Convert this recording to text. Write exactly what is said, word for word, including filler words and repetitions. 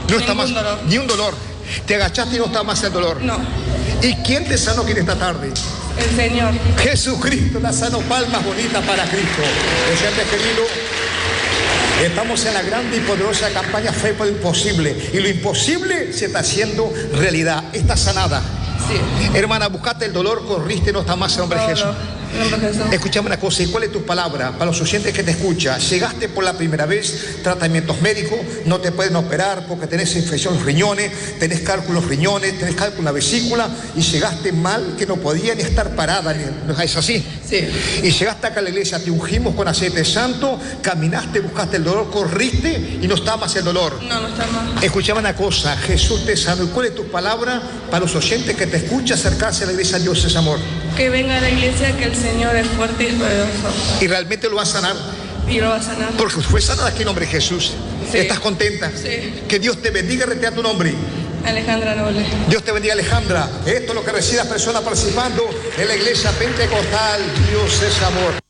No está más, dolor. Ni un dolor. Te agachaste y no está más el dolor. No. ¿Y quién te sanó aquí en esta tarde? El Señor. Jesucristo, la sano, palmas bonitas para Cristo. Presente, querido. Estamos en la grande y poderosa campaña Fe por lo Imposible. Y lo imposible se está haciendo realidad. Está sanada. Sí. Hermana, buscaste el dolor, corriste, no está más el nombre de Jesús. Jesús. Escúchame una cosa, ¿y cuál es tu palabra? Para los oyentes que te escuchan, llegaste por la primera vez, tratamientos médicos, no te pueden operar porque tenés infección en los riñones, tenés cálculos riñones, tenés cálculo en la vesícula, y llegaste mal que no podías ni estar parada, ¿no es así? Sí. Y llegaste acá a la iglesia, te ungimos con aceite santo, caminaste, buscaste el dolor, corriste y no está más el dolor. No, no está más. Escuchame una cosa, Jesús te sanó. ¿Y cuál es tu palabra para los oyentes que te escuchan acercarse a la iglesia? Dios es amor. Que venga a la iglesia, que el Señor es fuerte y poderoso. Y realmente lo va a sanar. Y lo va a sanar. Porque fue sanada aquí en nombre de Jesús. Sí. ¿Estás contenta? Sí. Que Dios te bendiga y retea tu nombre. Alejandra Noble. Dios te bendiga, Alejandra. Esto es lo que recibe las personas participando en la iglesia pentecostal. Dios es amor.